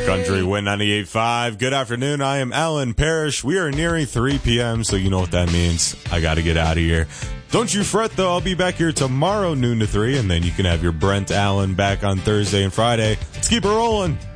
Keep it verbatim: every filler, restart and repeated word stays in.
Country Win ninety-eight point five. Good afternoon. I am Alan Parrish. We are nearing three p.m., so you know what that means. I got to get out of here. Don't you fret, though. I'll be back here tomorrow, noon to three, and then you can have your Brent Allen back on Thursday and Friday. Let's keep it rolling.